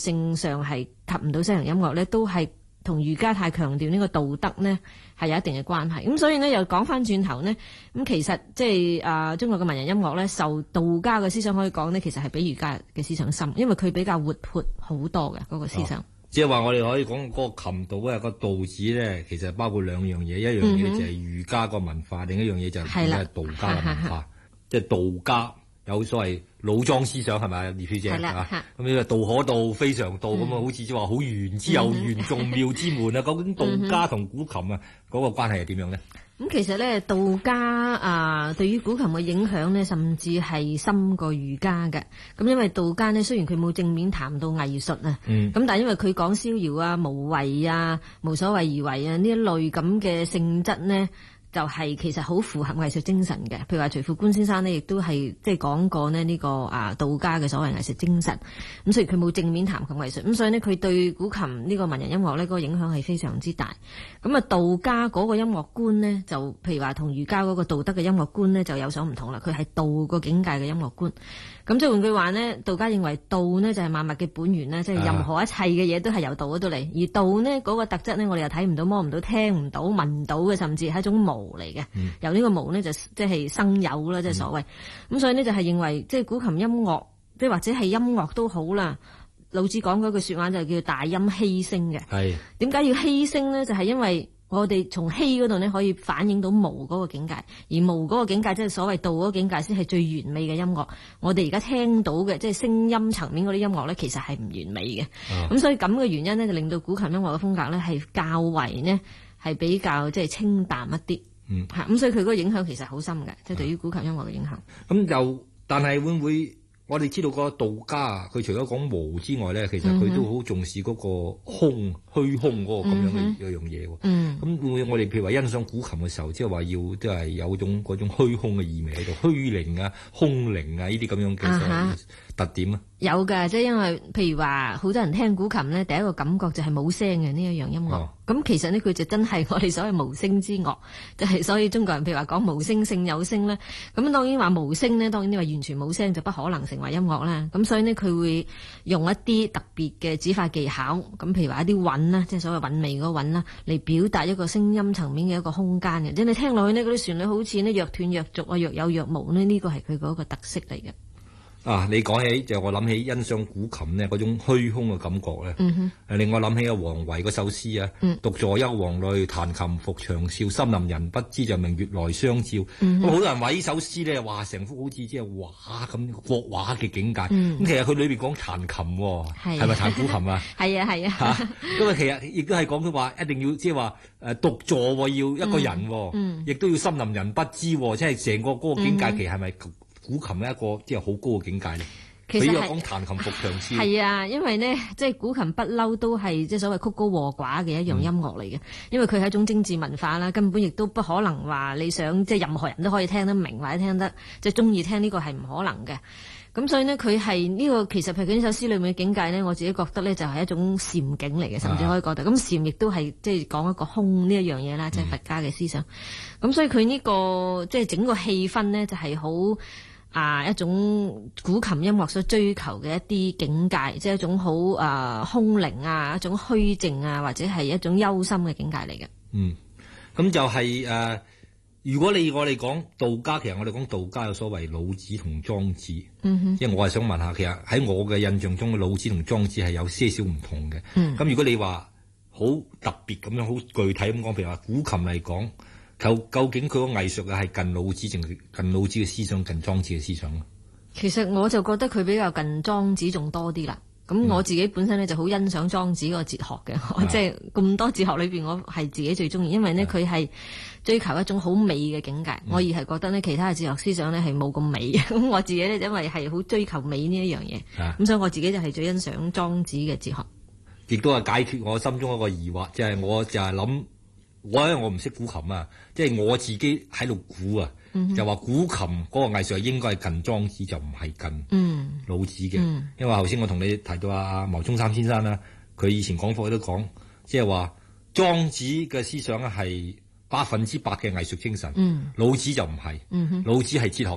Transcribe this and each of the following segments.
性上係及唔到西洋音樂咧，都係同儒家太強調呢個道德呢係有一定嘅關係。咁所以呢，又講翻轉頭呢，咁其實即係中國嘅文人音樂呢，受道家嘅思想可以講呢，其實係比儒家嘅思想深，因為佢比較活潑好多嘅嗰個思想。 即係話我哋可以講嗰個琴道咧，個道字咧，其實包括兩樣嘢，一樣嘢就係儒家個文化，另一樣嘢就係道家嘅文化。即係道家有所謂老莊思想係咪啊？葉小姐係嘛？咁呢個道可道非常道咁啊，好似即係話好玄之又玄，眾妙之門啊！究竟道家同古琴啊嗰個關係係點樣咧？ 咁其實咧，道家對於古琴嘅影響咧，甚至係深過儒家嘅。咁因為道家呢，雖然佢冇正面談到藝術啊，咁但係因為佢講逍遙啊、無為啊、無所謂而為啊呢一類咁嘅性質呢，就係其實好符合藝術精神嘅。譬如話徐復觀先生呢，亦都係即係講過呢個道家嘅所謂藝術精神。咁所以佢冇正面談及藝術，咁所以呢，佢對古琴呢個文人音樂呢，嗰個影響係非常之大。咁道家嗰個音樂觀呢，就譬如話同儒家嗰個道德嘅音樂觀呢，就有所唔同啦。佢係道個境界嘅音樂觀。咁即係換句話呢，道家認為道呢就係萬物嘅本源啦，即係任何一切嘅嘢都係由道嗰度嚟。而道呢嗰個特質呢，我哋又睇唔到、摸唔到、聽唔到、聞唔到嘅，甚至係一種無嚟嘅。由呢個無呢，就即係生有啦，即係所謂。咁所以呢，就係認為即係古琴音樂，即係或者係音樂都好啦。老子講嗰句說話就叫大音希聲嘅。係點解要希聲呢？就係因為我哋從希嗰度呢，可以反映到無嗰個境界，而無嗰個境界即係所謂道嗰個境界先係最完美嘅音樂。我哋而家聽到嘅即係聲音層面嗰啲音樂呢，其實係唔完美嘅。咁所以咁嘅原因呢，就令到古琴音樂嘅風格呢係較為呢係比較即係清淡一啲。咁所以佢嗰個影響其實好深嘅，即係對於古琴音樂嘅影響。咁但係會唔會？我哋知道個道家啊，佢除咗講無之外咧，其實佢都好重視嗰個虛空嗰個咁樣嘅一樣嘢喎。咁會唔會我哋譬如話欣賞古琴嘅時候，即係話要即係有嗰種虛空嘅意味喺度，虛靈啊、空靈啊呢啲咁樣嘅特點啊？有㗎，即係因為譬如話好多人聽古琴咧，第一個感覺就係冇聲嘅呢一樣音樂。咁其實呢，佢就真係我哋所謂無聲之樂，就係所以中國人譬如話講無聲勝有聲咧。咁當然話無聲呢，當然你話完全冇聲就不可能成為音樂啦。咁所以呢，佢會用一啲特別嘅指法技巧，咁譬如話一啲韻啦，即係所謂韻味嗰個韻啦，嚟表達一個聲音層面嘅一個空間嘅。即係你聽落去呢，嗰啲旋律好似呢若斷若續啊，若有若無呢，呢個係佢嗰個特色嚟嘅。 你講起就我諗起欣賞古琴呢嗰種虛空嘅感覺咧，令我諗起阿王維嗰首詩啊，獨坐幽篁裏，彈琴復長嘯，森林人不知就明月來相照。咁好多人話呢首詩咧，話成幅好似即係畫咁國畫嘅境界。咁其實佢裏邊講彈琴，係咪彈古琴啊？係啊。因為其實亦都係講佢話一定要即係話獨坐要一個人，亦都要森林人不知，即係成個嗰個境界其實係咪？古琴係一個即係好高嘅境界咧，其實係講彈琴復長嘯。係啊，因為呢，即係古琴不嬲都係即係所謂曲高和寡嘅一樣音樂嚟嘅。因為佢係一種精緻文化啦，根本亦都不可能話你想即係任何人都可以聽得明或者聽得即係中意聽呢個係唔可能嘅。咁所以呢，佢係呢個其實譬如呢首詩裏面嘅境界呢，我自己覺得呢就係一種禪境嚟嘅，甚至可以覺得咁禪亦都係即係講一個空呢一樣嘢啦，即係佛家嘅思想。咁所以佢呢個即係整個氣氛呢，就係好一種古琴音樂所追求嘅一啲境界，即係一種好空靈啊，一種虛靜啊，或者係一種幽深嘅境界嚟嘅。 咁就係如果我哋講道家，其實我哋講道家有所謂老子同莊子。因為我係想問下，其實喺我嘅印象中，老子同莊子係有些少唔同嘅。咁如果你話好特別咁樣，好具體咁講，譬如話古琴嚟講。究竟佢個藝術係近老子定近老子嘅思想，近莊子嘅思想咧？ 其實我就覺得佢比較近莊子仲多啲啦。咁我自己本身咧就好欣賞莊子個哲學嘅，即係咁多哲學裏邊，我係自己最中意，因為呢，佢係追求一種好美嘅境界。我而係覺得呢，其他嘅哲學思想呢係冇咁美。咁我自己呢，因為係好追求美呢一樣嘢，咁所以我自己就係最欣賞莊子嘅哲學。 亦都係解決我心中一個疑惑，即係我就係諗。我唔識古琴啊，即係我自己喺度估啊，就話古琴嗰個藝術應該係近莊子，就唔係近老子嘅。因為頭先我同你提到阿牟宗三先生啦，佢以前講課都講，即係話莊子嘅思想係100%嘅藝術精神，老子就唔係，老子係哲學家，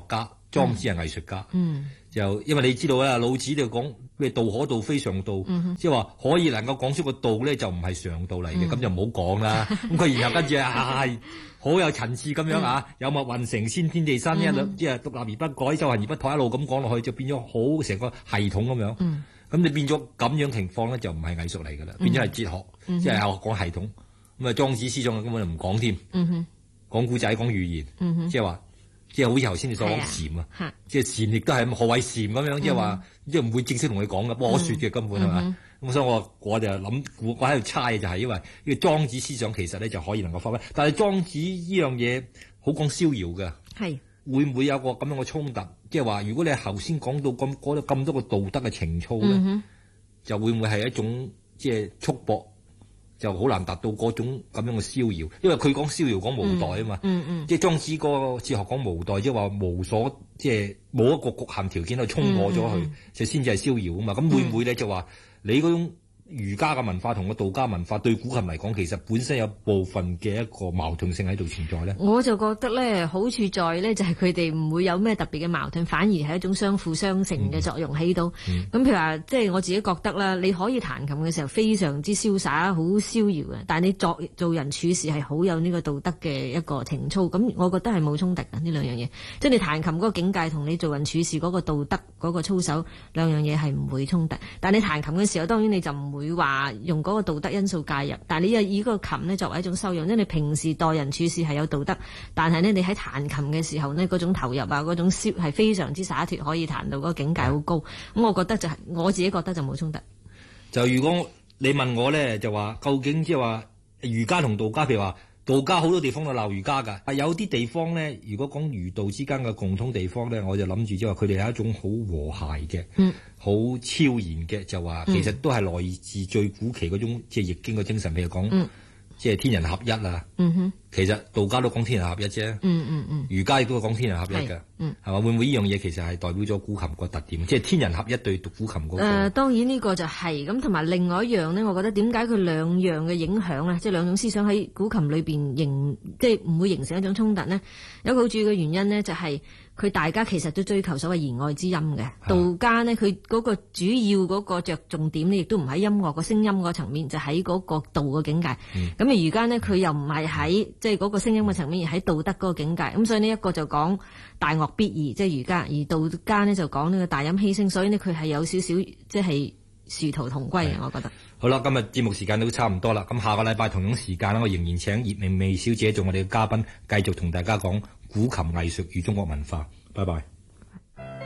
莊子係藝術家。就因為你知道啦，老子就講咩道可道非常道，即係話可以能夠講出個道咧，就唔係常道嚟嘅，咁就唔好講啦。咁佢然後跟住好有層次咁樣有物運成，先天地生，即係獨立而不改，周行而不殆，一路咁講落去，就變咗好成個系統咁樣。咁你變咗咁樣情況咧，就唔係藝術嚟㗎啦，變咗係哲學，即係講系統。咁莊子思想根本就唔講添，講古仔講寓言，即係話。即係好似頭先你所講禪啊，即係禪亦都係何謂禪咁樣，即係話即係唔會正式同佢講嘅，我說嘅根本係嘛。咁所以我就諗，我喺度猜就係因為呢個莊子思想其實咧就可以能夠發揮，但係莊子呢樣嘢好講逍遙嘅，會唔會有個咁樣嘅衝突？即係話如果你頭先講到咁多個道德嘅情操咧，就會唔會係一種即係束縛？就好難達到嗰種咁樣嘅逍遙，因為佢講逍遙講無待啊嘛，即係莊子個哲學講無待，即係話無所即係冇一個局限條件去衝破咗佢，就先至係逍遙啊嘛。咁會唔會咧就話你嗰種儒家嘅文化同個道家文化對古琴嚟講，其實本身有部分嘅一個矛盾性喺度存在咧。我就覺得咧，好處在咧就係佢哋唔會有咩特別嘅矛盾，反而係一種相輔相成嘅作用喺度。咁譬如話，即係我自己覺得啦，你可以彈琴嘅時候非常之瀟灑，好逍遙嘅，但係你做人處事係好有呢個道德嘅一個情操。咁我覺得係冇衝突嘅呢兩樣嘢，即係你彈琴嗰個境界同你做人處事嗰個道德嗰個操守兩樣嘢係唔會衝突。但係你彈琴嘅時候，當然你就唔會話用嗰個道德因素介入，但係你又以嗰個琴呢作為一種修養，即係你平時待人處事係有道德，但係呢，你喺彈琴嘅時候呢，嗰種投入啊，嗰種係非常之灑脫，可以彈到嗰個境界好高。咁我覺得就係我自己覺得就冇衝突。就如果你問我呢，就話究竟即係話儒家同道家，譬如話道家好多地方都鬧儒家㗎，有啲地方呢，如果講儒道之間嘅共通地方呢，我就諗住即係話佢哋係一種好和諧嘅，好超然嘅，就話其實都係來自最古期嗰種即係易經嘅精神，譬如講即係天人合一啊。其實道家都講天人合一啫，儒家亦都係講天人合一嘅，係嘛？會唔會呢樣嘢其實係代表咗古琴個特點，即係天人合一對古琴嗰個？當然呢個就係咁，同埋另外一樣呢，我覺得點解佢兩樣嘅影響咧，即係兩種思想喺古琴裏邊即係唔會形成一種衝突呢？有一個好主要嘅原因呢，就係佢大家其實都追求所謂言外之音嘅。道家呢，佢嗰個主要嗰個着重點呢，亦都唔喺音樂個聲音嗰層面，就喺嗰個道嘅境界。咁而儒家呢，佢又唔係喺即係嗰個聲音嘅層面，而喺道德嗰個境界。咁所以呢一個就講大樂必易，即係儒家；而道家呢，就講呢個大音希聲。所以呢，佢係有少少即係殊途同歸嘅，我覺得。好啦，今日節目時間都差唔多啦。咁下個禮拜同樣時間呢，我仍然請葉明媚小姐做我哋嘅嘉賓，繼續同大家講古琴藝術與中國文化。拜拜。